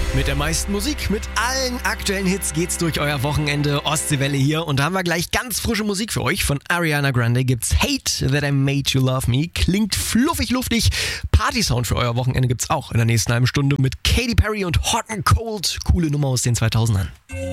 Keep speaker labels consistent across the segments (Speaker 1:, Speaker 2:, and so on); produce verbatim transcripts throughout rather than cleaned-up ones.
Speaker 1: Mit der meisten Musik, mit allen aktuellen Hits geht's durch euer Wochenende. Ostseewelle hier und da haben wir gleich ganz frische Musik für euch. Von Ariana Grande gibt's Hate That I Made You Love Me. Klingt fluffig, luftig. Party-Sound für euer Wochenende gibt's auch in der nächsten halben Stunde mit Katy Perry und Hot and Cold. Coole Nummer aus den zweitausendern.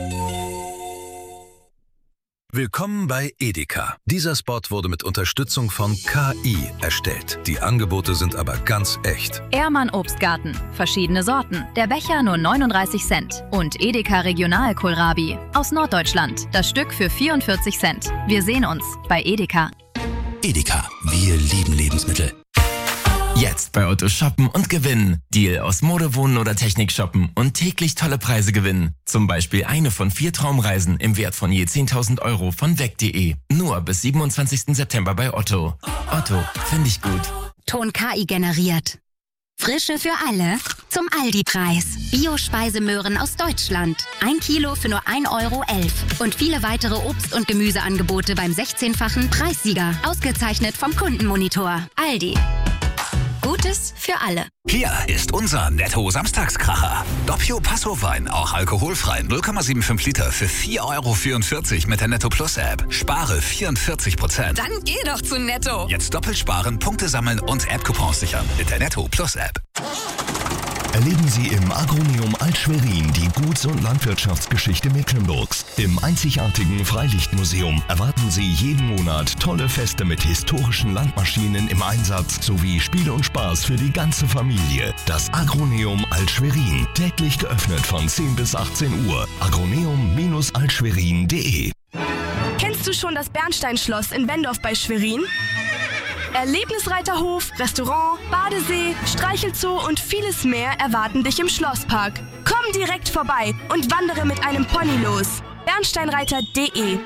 Speaker 2: Willkommen bei Edeka. Dieser Spot wurde mit Unterstützung von K I erstellt. Die Angebote sind aber ganz echt.
Speaker 3: Ehrmann Obstgarten. Verschiedene Sorten. Der Becher nur neununddreißig Cent. Und Edeka Regional Kohlrabi. Aus Norddeutschland. Das Stück für vierundvierzig Cent. Wir sehen uns bei Edeka.
Speaker 4: Edeka. Wir lieben Lebensmittel. Jetzt bei Otto shoppen und gewinnen. Deal aus Mode, Wohnen oder Technik shoppen und täglich tolle Preise gewinnen. Zum Beispiel eine von vier Traumreisen im Wert von je zehntausend Euro von weg punkt de. Nur bis siebenundzwanzigsten September bei Otto. Otto, finde ich gut.
Speaker 5: Ton K I generiert. Frische für alle zum Aldi-Preis. Bio-Speisemöhren aus Deutschland. Ein Kilo für nur ein Euro elf. Und viele weitere Obst- und Gemüseangebote beim sechzehnfachen Preissieger. Ausgezeichnet vom Kundenmonitor. Aldi. Gutes für alle.
Speaker 6: Hier ist unser Netto-Samstagskracher. Doppio Passo-Wein, auch alkoholfrei, null Komma fünfundsiebzig Liter für vier Euro vierundvierzig mit der Netto Plus App. Spare vierundvierzig Prozent.
Speaker 5: Dann geh doch zu Netto.
Speaker 6: Jetzt doppelt sparen, Punkte sammeln und App-Coupons sichern mit der Netto Plus App.
Speaker 7: Erleben Sie im Agroneum Alt-Schwerin die Guts- und Landwirtschaftsgeschichte Mecklenburgs. Im einzigartigen Freilichtmuseum erwarten Sie jeden Monat tolle Feste mit historischen Landmaschinen im Einsatz sowie Spiele und Spaß für die ganze Familie. Das Agroneum Alt-Schwerin, täglich geöffnet von zehn bis achtzehn Uhr. agroneum Altschwerin punkt de.
Speaker 8: Kennst du schon das Bernsteinschloss in Bendorf bei Schwerin? Erlebnisreiterhof, Restaurant, Badesee, Streichelzoo und vieles mehr erwarten dich im Schlosspark. Komm direkt vorbei und wandere mit einem Pony los. bernsteinreiter punkt de.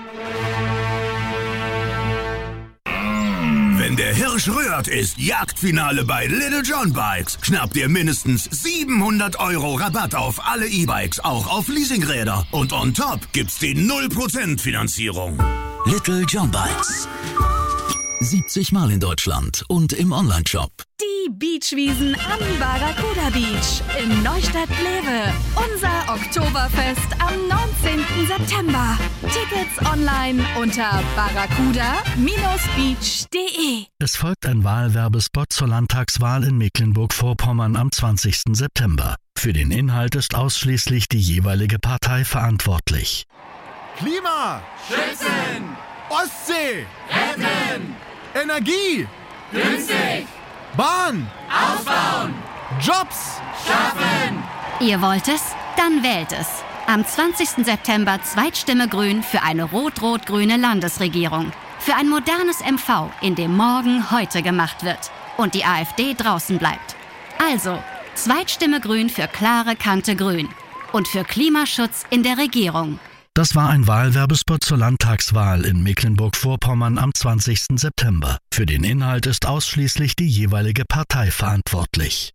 Speaker 9: Wenn der Hirsch rührt, ist Jagdfinale bei Little John Bikes. Schnapp dir mindestens siebenhundert Euro Rabatt auf alle E-Bikes, auch auf Leasingräder. Und on top gibt's die null Prozent Finanzierung.
Speaker 6: Little John Bikes. siebzig Mal in Deutschland und im Onlineshop.
Speaker 10: Die Beachwiesen am Barracuda Beach in Neustadt-Glewe. Unser Oktoberfest am neunzehnten September. Tickets online unter barracuda beach punkt de.
Speaker 11: Es folgt ein Wahlwerbespot zur Landtagswahl in Mecklenburg-Vorpommern am zwanzigsten September. Für den Inhalt ist ausschließlich die jeweilige Partei verantwortlich.
Speaker 12: Klima! Schützen! Ostsee! Retten! Energie! Günstig! Bahn! Ausbauen! Jobs! Schaffen!
Speaker 5: Ihr wollt es? Dann wählt es. Am zwanzigsten September Zweitstimme Grün für eine rot-rot-grüne Landesregierung. Für ein modernes M V, in dem morgen heute gemacht wird. Und die AfD draußen bleibt. Also, Zweitstimme Grün für klare Kante Grün. Und für Klimaschutz in der Regierung.
Speaker 11: Das war ein Wahlwerbespot zur Landtagswahl in Mecklenburg-Vorpommern am zwanzigsten September. Für den Inhalt ist ausschließlich die jeweilige Partei verantwortlich.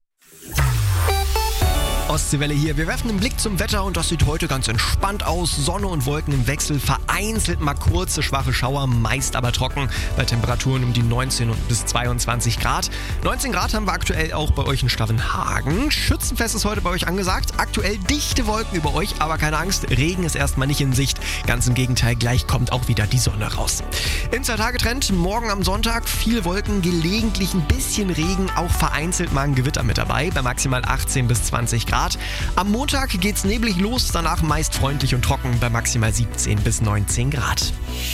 Speaker 1: Ostseewelle hier. Wir werfen einen Blick zum Wetter und das sieht heute ganz entspannt aus. Sonne und Wolken im Wechsel, vereinzelt mal kurze, schwache Schauer, meist aber trocken. Bei Temperaturen um die neunzehn bis zweiundzwanzig Grad. neunzehn Grad haben wir aktuell auch bei euch in Stavenhagen. Schützenfest ist heute bei euch angesagt. Aktuell dichte Wolken über euch, aber keine Angst, Regen ist erstmal nicht in Sicht. Ganz im Gegenteil, gleich kommt auch wieder die Sonne raus. Im Zwei-Tage-Trend, morgen am Sonntag viel Wolken, gelegentlich ein bisschen Regen, auch vereinzelt mal ein Gewitter mit dabei, bei maximal achtzehn bis zwanzig Grad. Am Montag geht's neblig los, danach meist freundlich und trocken bei maximal siebzehn bis neunzehn Grad.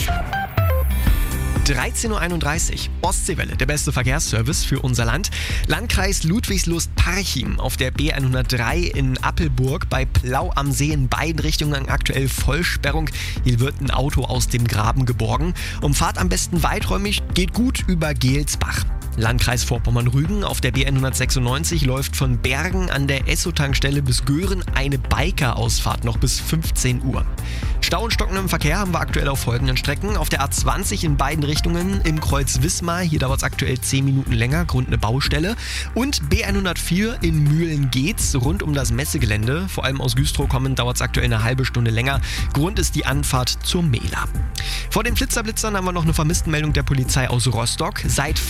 Speaker 1: dreizehn Uhr einunddreißig. Ostseewelle, der beste Verkehrsservice für unser Land. Landkreis Ludwigslust-Parchim auf der B hundertdrei in Appelburg bei Plau am See in beiden Richtungen aktuell Vollsperrung. Hier wird ein Auto aus dem Graben geborgen. Umfahrt am besten weiträumig, geht gut über Gelsbach. Landkreis Vorpommern-Rügen auf der B hundertsechsundneunzig läuft von Bergen an der Esso-Tankstelle bis Göhren eine Biker-Ausfahrt noch bis fünfzehn Uhr. Stau und stockendem Verkehr haben wir aktuell auf folgenden Strecken. Auf der A zwanzig in beiden Richtungen im Kreuz Wismar, hier dauert es aktuell zehn Minuten länger, Grund eine Baustelle. Und B hundertvier in Mühlen-Geetz rund um das Messegelände, vor allem aus Güstrow kommend, dauert es aktuell eine halbe Stunde länger. Grund ist die Anfahrt zur Mehla. Vor den Flitzerblitzern haben wir noch eine Vermisstenmeldung der Polizei aus Rostock. Seit Freitag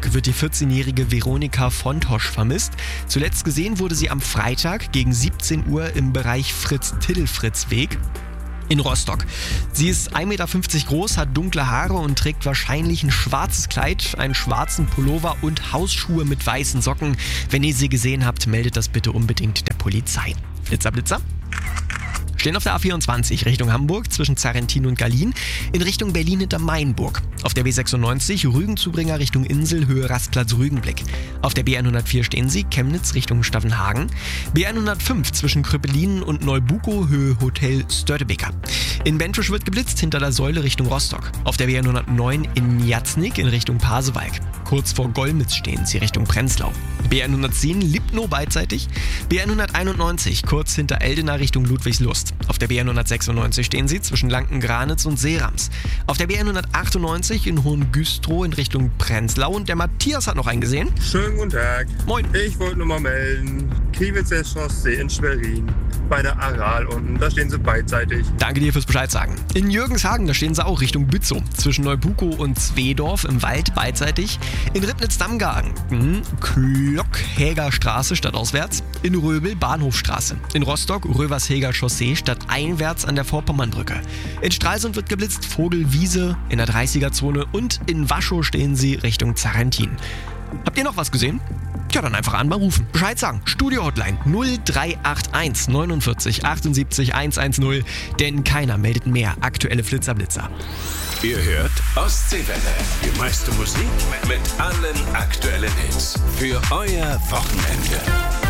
Speaker 1: Tag wird die vierzehnjährige Veronika Fontosch vermisst. Zuletzt gesehen wurde sie am Freitag gegen siebzehn Uhr im Bereich Fritz-Tittelfritz-Weg in Rostock. Sie ist ein Meter fünfzig groß, hat dunkle Haare und trägt wahrscheinlich ein schwarzes Kleid, einen schwarzen Pullover und Hausschuhe mit weißen Socken. Wenn ihr sie gesehen habt, meldet das bitte unbedingt der Polizei. Blitzer, Blitzer. Stehen auf der A vierundzwanzig Richtung Hamburg zwischen Zarrentin und Gallien in Richtung Berlin hinter Mainburg. Auf der B sechsundneunzig Rügenzubringer Richtung Insel Höhe Rastplatz Rügenblick. Auf der B hundertvier stehen sie Chemnitz Richtung Staffenhagen. B hundertfünf zwischen Kröpelinen und Neubuko Höhe Hotel Störtebeker. In Bentrisch wird geblitzt hinter der Säule Richtung Rostock. Auf der B hundertneun in Jatznik in Richtung Pasewalk. Kurz vor Golmitz stehen sie Richtung Prenzlau. B hundertzehn Lipno beidseitig. B hunderteinundneunzig kurz hinter Eldena Richtung Ludwigslust. Auf der B hundertsechsundneunzig stehen sie zwischen Lanken-Granitz und Seerams. Auf der B hundertachtundneunzig in Hohengüstrow in Richtung Prenzlau. Und der Matthias hat noch einen gesehen.
Speaker 13: Schönen guten Tag.
Speaker 1: Moin.
Speaker 13: Ich wollte nur mal melden. Kiewitzer Chaussee in Schwerin. Bei der Aral unten. Da stehen sie beidseitig.
Speaker 1: Danke dir fürs Bescheid sagen. In Jürgenshagen, da stehen sie auch Richtung Bützow. Zwischen Neubuko und Zwedorf im Wald beidseitig. In Ribnitz-Dammgarten. Mhm. Klockhäger Straße stadtauswärts. In Röbel Bahnhofstraße. In Rostock Rövershäger Chaussee stadteinwärts an der Vorpommernbrücke. In Stralsund wird geblitzt Vogelwiese in der dreißiger-Zone. Und in Waschow stehen sie Richtung Zarrentin. Habt ihr noch was gesehen? Ja, dann einfach anrufen. Bescheid sagen. Studio-Hotline null drei acht eins neunundvierzig achtundsiebzig hundertzehn. Denn keiner meldet mehr aktuelle Flitzerblitzer.
Speaker 2: Ihr hört Ostseewelle. Die meiste Musik mit allen aktuellen Hits. Für euer Wochenende.